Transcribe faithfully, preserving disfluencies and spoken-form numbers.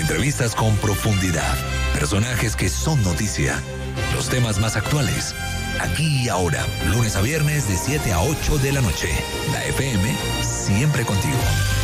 Entrevistas con profundidad. Personajes que son noticia. Los temas más actuales. Aquí y ahora, lunes a viernes de siete a ocho de la noche. La F M, siempre contigo.